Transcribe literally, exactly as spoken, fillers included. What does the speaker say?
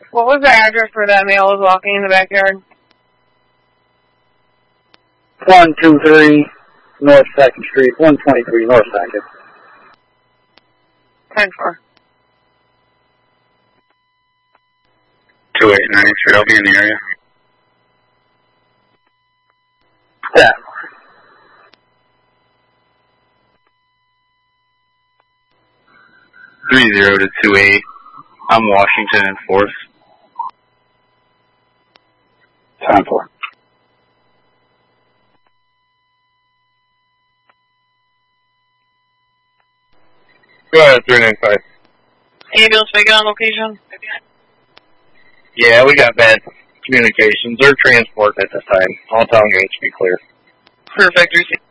What was the address where that male was walking in the backyard? one two three North second Street, one twenty-three North second. ten four. two eight nine Street, I'll be in the area. Yeah. three zero to two eight. I'm Washington and fourth. ten four. Go ahead, three nine five. Ambulance make it on location? Yeah, we got bad communications or transport at this time. All town gates be clear. Perfect.